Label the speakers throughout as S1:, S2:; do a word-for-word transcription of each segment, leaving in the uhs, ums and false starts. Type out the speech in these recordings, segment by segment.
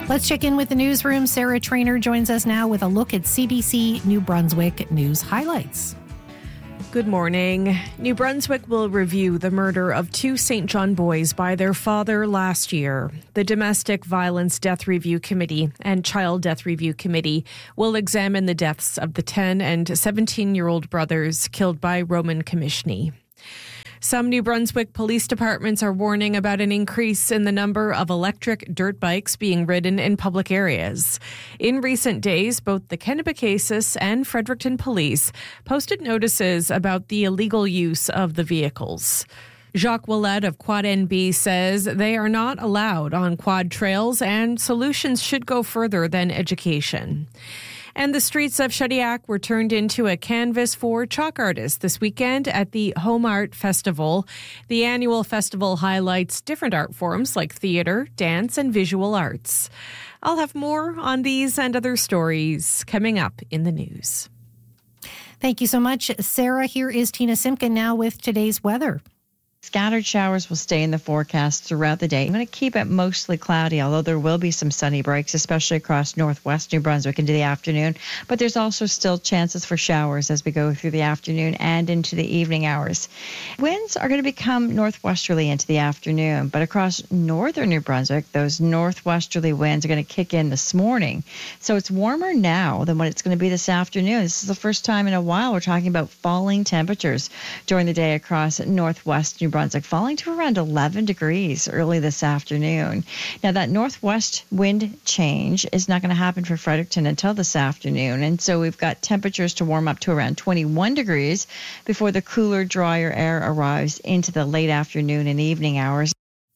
S1: Let's check in with the newsroom. Sarah Trainer joins us now with a look at C B C New Brunswick news highlights.
S2: Good morning. New Brunswick will review the murder of two Saint John boys by their father last year. The Domestic Violence Death Review Committee and Child Death Review Committee will examine the deaths of the ten and seventeen-year-old brothers killed by Roman Komishny. Some New Brunswick police departments are warning about an increase in the number of electric dirt bikes being ridden in public areas. In recent days, both the Kennebecasis and Fredericton Police posted notices about the illegal use of the vehicles. Jacques Ouellette of Quad N B says they are not allowed on quad trails and solutions should go further than education. And the streets of Shediac were turned into a canvas for chalk artists this weekend at the Home Art Festival. The annual festival highlights different art forms like theater, dance, and visual arts. I'll have more on these and other stories coming up in the news.
S1: Thank you so much, Sarah. Here is Tina Simpkin now with today's weather.
S3: Scattered showers will stay in the forecast throughout the day. I'm going to keep it mostly cloudy, although there will be some sunny breaks, especially across northwest New Brunswick into the afternoon. But there's also still chances for showers as we go through the afternoon and into the evening hours. Winds are going to become northwesterly into the afternoon, but across northern New Brunswick, those northwesterly winds are going to kick in this morning. So it's warmer now than what it's going to be this afternoon. This is the first time in a while we're talking about falling temperatures during the day across northwest New Brunswick. Brunswick, falling to around eleven degrees early this afternoon. Now, that northwest wind change is not going to happen for Fredericton until this afternoon, and so we've got temperatures to warm up to around twenty-one degrees before the cooler, drier air arrives into the late afternoon and evening hours.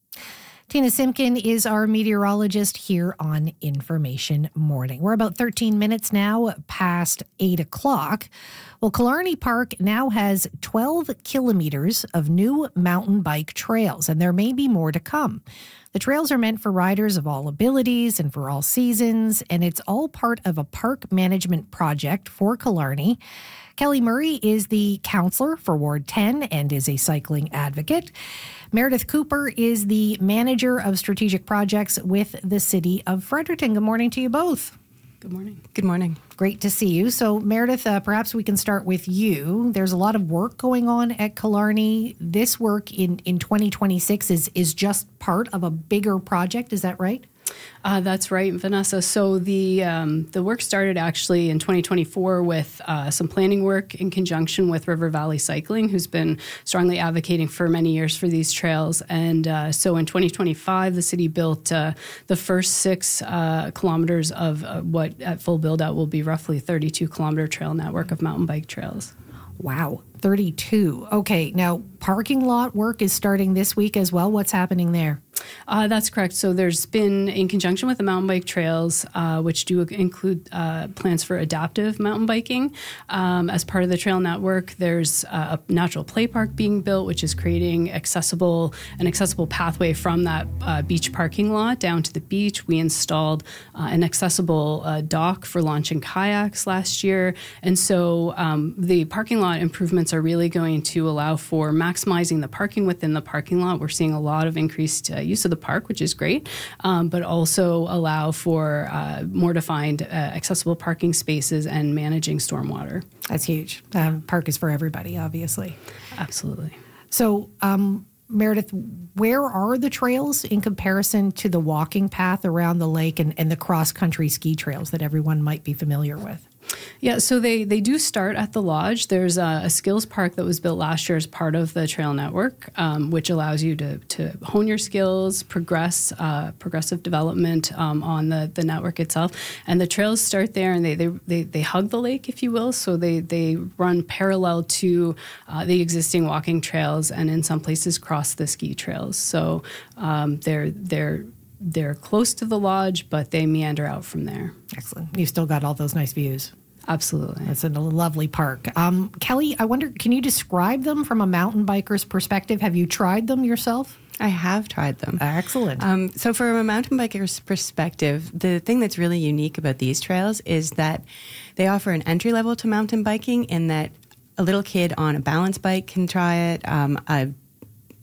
S1: Tina Simpkin is our meteorologist here on Information Morning. We're about thirteen minutes now past eight o'clock. Well, Killarney Park now has twelve kilometers of new mountain bike trails, and there may be more to come. The trails are meant for riders of all abilities and for all seasons, and it's all part of a park management project for Killarney. Kelly Murray is the councillor for Ward ten and is a cycling advocate. Meredith Cooper is the manager of strategic projects with the City of Fredericton. Good morning to you both.
S4: Good morning. Good morning.
S1: Great to see you. So, Meredith, uh, perhaps we can start with you. There's a lot of work going on at Killarney. This work in, in twenty twenty-six is, is just part of a bigger project. Is that right?
S4: Uh, that's right, Vanessa. So the um, the work started actually in twenty twenty-four with uh, some planning work in conjunction with River Valley Cycling, who's been strongly advocating for many years for these trails. And uh, so in twenty twenty-five, the city built uh, the first six uh, kilometers of uh, what at full build-out will be roughly thirty-two kilometer trail network of mountain bike trails.
S1: Wow, thirty-two. Okay, now parking lot work is starting this week as well. What's happening there?
S4: Uh, that's correct. So there's been, in conjunction with the mountain bike trails, uh, which do include uh, plans for adaptive mountain biking, um, as part of the trail network, there's uh, a natural play park being built, which is creating accessible an accessible pathway from that uh, beach parking lot down to the beach. We installed uh, an accessible uh, dock for launching kayaks last year. And so um, the parking lot improvements are really going to allow for maximizing the parking within the parking lot. We're seeing a lot of increased uh, use of the park, which is great, um, but also allow for uh, more defined uh, accessible parking spaces and managing stormwater.
S1: That's huge. Um, park is for everybody, obviously.
S4: Absolutely.
S1: So, um, Meredith, where are the trails in comparison to the walking path around the lake and, and the cross-country ski trails that everyone might be familiar with?
S4: Yeah, so they, they do start at the lodge. There's a, a skills park that was built last year as part of the trail network, um, which allows you to, to hone your skills, progress, uh, progressive development um, on the, the network itself. And the trails start there, and they they, they, they hug the lake, if you will. So they, they run parallel to uh, the existing walking trails, and in some places cross the ski trails. So um, they're they're they're close to the lodge, but they meander out from there.
S1: Excellent. You've still got all those nice views.
S4: Absolutely.
S1: It's a lovely park. Um, Kelly, I wonder, can you describe them from a mountain biker's perspective? Have you tried them yourself?
S5: I have tried them.
S1: Excellent.
S5: Um, so from a mountain biker's perspective, the thing that's really unique about these trails is that they offer an entry level to mountain biking in that a little kid on a balance bike can try it. Um, a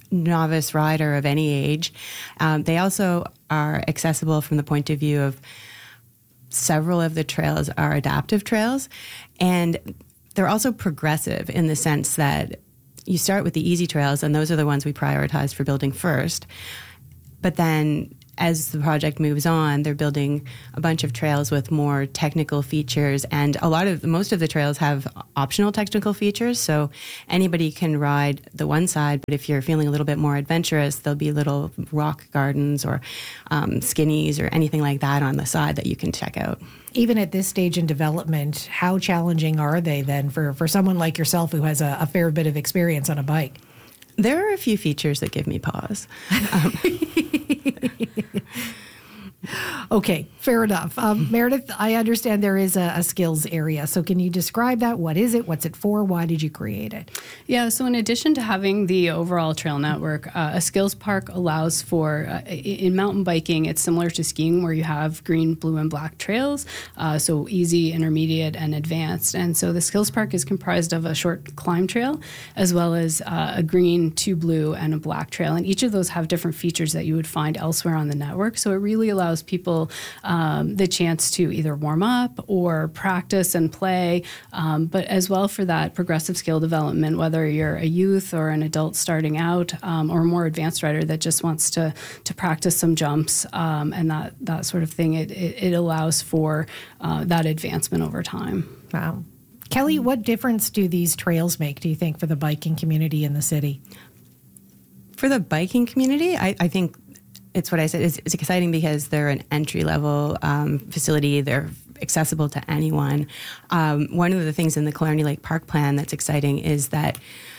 S5: novice rider of any age. Um, they also are accessible from the point of view of several of the trails are adaptive trails, and they're also progressive in the sense that you start with the easy trails, and those are the ones we prioritized for building first. But then as the project moves on, they're building a bunch of trails with more technical features, and a lot of most of the trails have optional technical features, so anybody can ride the one side, but if you're feeling a little bit more adventurous, there'll be little rock gardens or um, skinnies or anything like that on the side that you can check out.
S1: Even at this stage in development, how challenging are they then for, for someone like yourself who has a, a fair bit of experience on a bike?
S5: There are a few features that give me pause. Um,
S1: Okay, fair enough. Um, Meredith, I understand there is a, a skills area. So can you describe that? What is it? What's it for? Why did you create it?
S4: Yeah, so in addition to having the overall trail network, uh, a skills park allows for, uh, in mountain biking, it's similar to skiing where you have green, blue, and black trails, uh, so easy, intermediate, and advanced. And so the skills park is comprised of a short climb trail as well as uh, a green, two blue, and a black trail. And each of those have different features that you would find elsewhere on the network. So it really allows people um, the chance to either warm up or practice and play, um, but as well for that progressive skill development, whether you're a youth or an adult starting out, um, or a more advanced rider that just wants to to practice some jumps um, and that that sort of thing. It it, it allows for uh, that advancement over time.
S1: Wow. Kelly, what difference do these trails make, do you think, for the biking community in the city?
S5: For the biking community, I, I think it's what I said. It's, it's exciting because they're an entry-level um, facility. They're accessible to anyone. Um, one of the things in the Killarney Lake Park plan that's exciting is that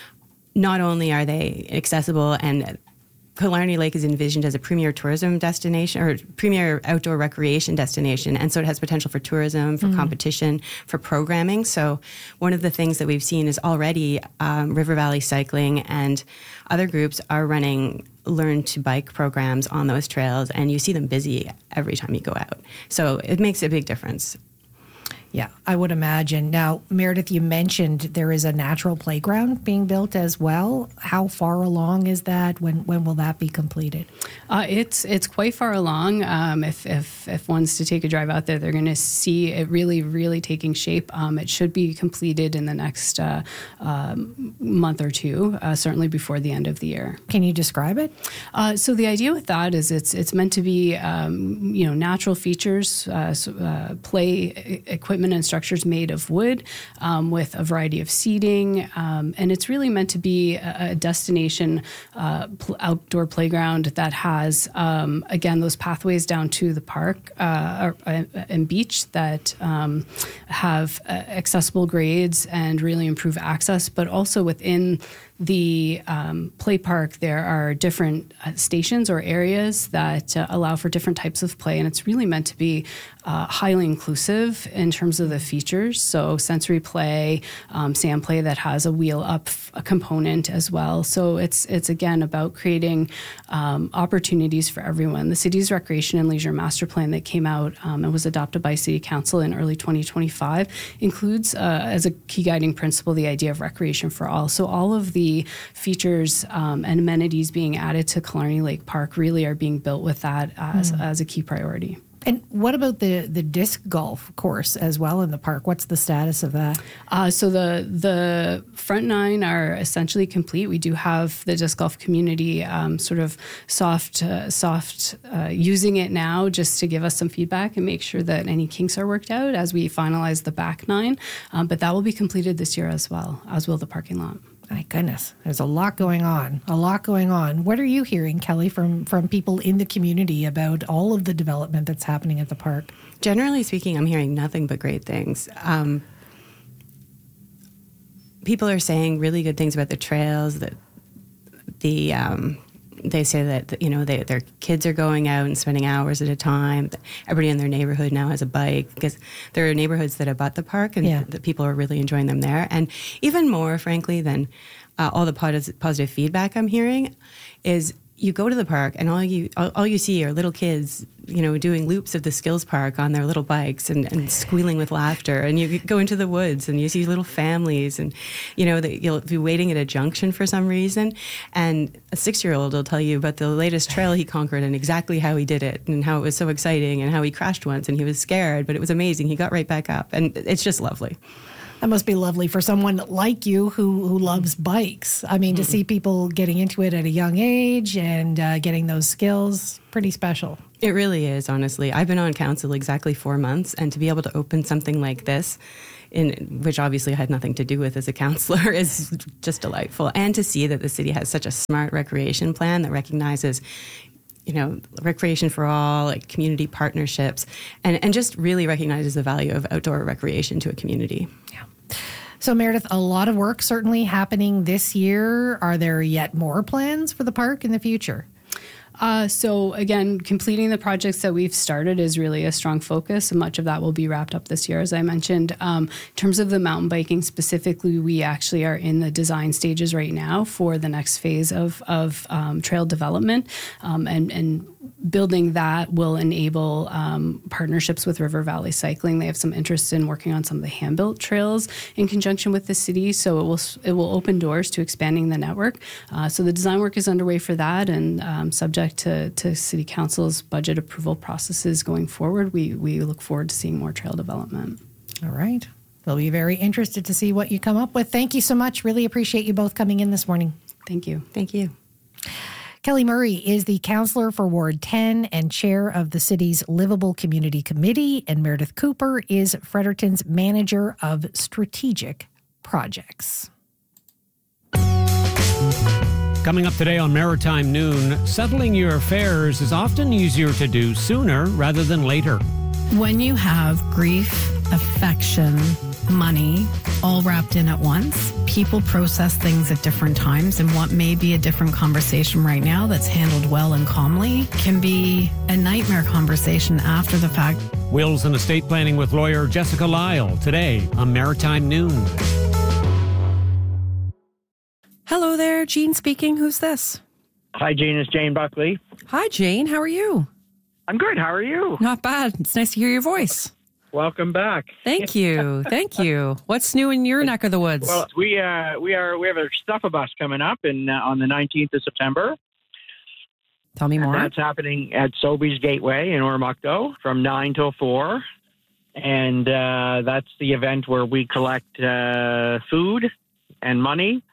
S5: not only are they accessible, and Killarney Lake is envisioned as a premier tourism destination or premier outdoor recreation destination, and so it has potential for tourism, for mm. competition, for programming. So one of the things that we've seen is already um, River Valley Cycling and other groups are running learn to bike programs on those trails, and you see them busy every time you go out. So it makes a big difference.
S1: Yeah, I would imagine. Now, Meredith, you mentioned there is a natural playground being built as well. How far along is that? When when will that be completed?
S4: Uh, it's it's quite far along. Um, if, if if one's to take a drive out there, they're going to see it really, really taking shape. Um, it should be completed in the next uh, uh, month or two, uh, certainly before the end of the year.
S1: Can you describe it?
S4: Uh, so the idea with that is it's it's meant to be um, you know natural features, uh, so, uh, play equipment and structures made of wood um, with a variety of seating. Um, and it's really meant to be a, a destination uh, pl- outdoor playground that has, um, again, those pathways down to the park uh, or, and beach that um, have uh, accessible grades and really improve access, but also within the um, play park, there are different uh, stations or areas that uh, allow for different types of play, and it's really meant to be uh, highly inclusive in terms of the features. So sensory play, um, sand play that has a wheel up f- a component as well. So it's it's again about creating um, opportunities for everyone. The city's recreation and leisure master plan that came out um, and was adopted by City Council in early twenty twenty-five includes uh, as a key guiding principle the idea of recreation for all. So all of the features um, and amenities being added to Killarney Lake Park really are being built with that as, mm. as a key priority.
S1: And what about the, the disc golf course as well in the park? What's the status of that?
S4: Uh, so the the front nine are essentially complete. We do have the disc golf community um, sort of soft uh, soft uh, using it now just to give us some feedback and make sure that any kinks are worked out as we finalize the back nine. Um, but that will be completed this year as well, as will the parking lot.
S1: My goodness, there's a lot going on, a lot going on. What are you hearing, Kelly, from, from people in the community about all of the development that's happening at the park?
S5: Generally speaking, I'm hearing nothing but great things. Um, people are saying really good things about the trails, that the... Um, They say that, you know, they, their kids are going out and spending hours at a time. Everybody in their neighborhood now has a bike because there are neighborhoods that abut the park, and yeah. the people are really enjoying them there. And even more, frankly, than uh, all the pos- positive feedback I'm hearing is you go to the park and all you all, all you see are little kids, you know, doing loops of the skills park on their little bikes and, and squealing with laughter. And you go into the woods and you see little families, and you know that you'll be waiting at a junction for some reason, and a six-year-old will tell you about the latest trail he conquered and exactly how he did it and how it was so exciting and how he crashed once and he was scared, but it was amazing. He got right back up, and it's just lovely.
S1: That must be lovely for someone like you who, who loves bikes. I mean, mm-hmm. to see people getting into it at a young age and uh, getting those skills, pretty special.
S5: It really is, honestly. I've been on council exactly four months, and to be able to open something like this, in which obviously I had nothing to do with as a councillor, is just delightful. And to see that the city has such a smart recreation plan that recognizes, you know, recreation for all, like community partnerships, and, and just really recognizes the value of outdoor recreation to a community.
S1: Yeah. So, Meredith, a lot of work certainly happening this year. Are there yet more plans for the park in the future?
S4: Uh, so again, completing the projects that we've started is really a strong focus, and much of that will be wrapped up this year, as I mentioned. Um, in terms of the mountain biking specifically, we actually are in the design stages right now for the next phase of, of um, trail development, um, and, and building that will enable um, partnerships with River Valley Cycling. They have some interest in working on some of the hand-built trails in conjunction with the city, so it will it will open doors to expanding the network. Uh, so the design work is underway for that, and um, subject to, to City Council's budget approval processes going forward, we, we look forward to seeing more trail development.
S1: All right. We'll be very interested to see what you come up with. Thank you so much. Really appreciate you both coming in this morning.
S4: Thank you.
S5: Thank you.
S1: Kelly Murray is the councillor for Ward ten and chair of the city's Livable Community Committee, and Meredith Cooper is Fredericton's manager of strategic projects.
S6: Coming up today on Maritime Noon, settling your affairs is often easier to do sooner rather than later.
S7: When you have grief, affection, money, all wrapped in at once, people process things at different times, and what may be a different conversation right now that's handled well and calmly can be a nightmare conversation after the fact.
S6: Wills and estate planning with lawyer Jessica Lyle today on Maritime Noon.
S8: Hello there, Jean speaking. Who's this?
S9: Hi, Jean. It's Jane Buckley.
S8: Hi, Jane. How are you?
S9: I'm good. How are you?
S8: Not bad. It's nice to hear your voice.
S9: Welcome back.
S8: Thank you. Thank you. What's new in your neck of the woods?
S9: Well, we uh, we are we have a Stuff-A-Bus coming up in uh, on the nineteenth of September.
S8: Tell me more.
S9: And that's happening at Sobeys Gateway in Oromocto from nine till four, and uh, that's the event where we collect uh, food and money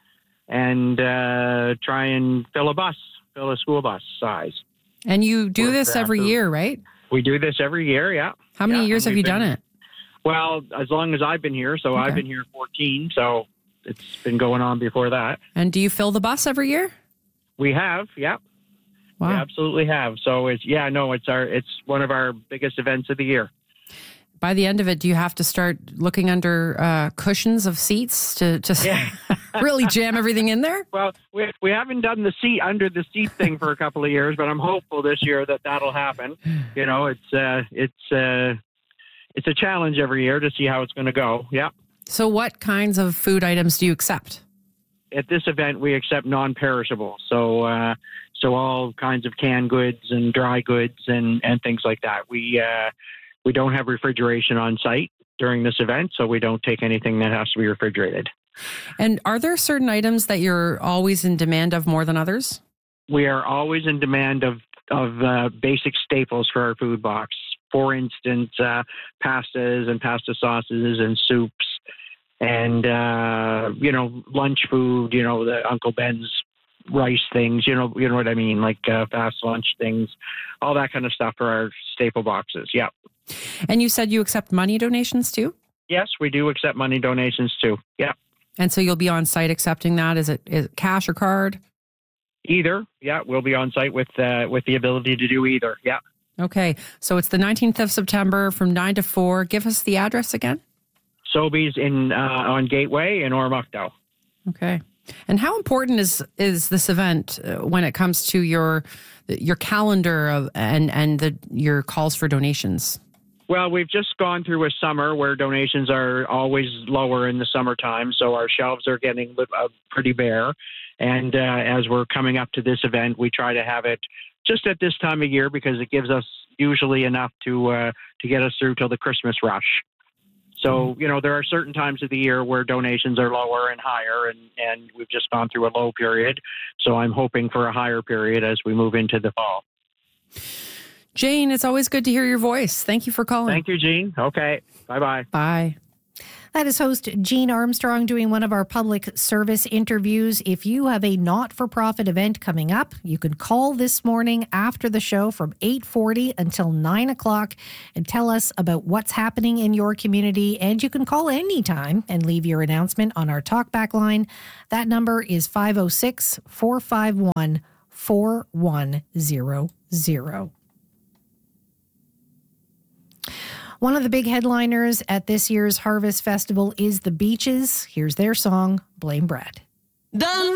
S9: and uh, try and fill a bus, fill a school bus size.
S8: And you do
S9: With,
S8: this
S9: uh,
S8: every
S9: food.
S8: year, right?
S9: We do this every year, yeah.
S8: How many
S9: yeah,
S8: years have you
S9: been,
S8: done it?
S9: Well, as long as I've been here. So
S8: Okay.
S9: I've been here fourteen, so it's been going on before that.
S8: And do you fill the bus every year?
S9: We have, yeah.
S8: Wow.
S9: We absolutely have. So it's, yeah, no, it's our, it's one of our biggest events of the year.
S8: By the end of it, do you have to start looking under uh, cushions of seats to just
S9: Yeah.
S8: really jam everything in there?
S9: Well, we we haven't done the seat under the seat thing for a couple of years, but I'm hopeful this year that that'll happen. You know, it's uh, it's uh, it's a challenge every year to see how it's going to go. Yeah.
S8: So what kinds of food items do you accept?
S9: At this event, we accept non-perishable, so uh, so all kinds of canned goods and dry goods and, and things like that. We uh, we don't have refrigeration on site during this event, so we don't take anything that has to be refrigerated.
S8: And are there certain items that you're always in demand of more than others?
S9: We are always in demand of of uh, basic staples for our food box. For instance, uh, pastas and pasta sauces and soups, and uh, you know, lunch food. You know, the Uncle Ben's rice things. You know, you know what I mean, like uh, fast lunch things, all that kind of stuff for our staple boxes. Yeah.
S8: And you said you accept money donations too?
S9: Yes, we do accept money donations too. Yeah.
S8: And so you'll be on site accepting that? Is it, is it cash or card?
S9: Either. Yeah, we'll be on site with uh, with the ability to do either. Yeah.
S8: Okay. So it's the nineteenth of September from nine to four. Give us the address again.
S9: Sobeys in uh, on Gateway in Oromocto.
S8: Okay. And how important is is this event uh, when it comes to your your calendar of and and the your calls for donations?
S9: Well, we've just gone through a summer where donations are always lower in the summertime, so our shelves are getting uh, pretty bare. And uh, as we're coming up to this event, we try to have it just at this time of year because it gives us usually enough to uh, to get us through till the Christmas rush. So, you know, there are certain times of the year where donations are lower and higher, and, and we've just gone through a low period. So I'm hoping for a higher period as we move into the fall.
S8: Jane, it's always good to hear your voice. Thank you for calling.
S9: Thank you, Jean. Okay. Bye-bye.
S8: Bye.
S1: That is host Jean Armstrong doing one of our public service interviews. If you have a not-for-profit event coming up, you can call this morning after the show from eight forty until nine o'clock and tell us about what's happening in your community. And you can call anytime and leave your announcement on our talkback line. That number is five oh six, four five one, four one zero zero. One of the big headliners at this year's Harvest Festival is the Beaches. Here's their song, Blame Brad.
S10: Done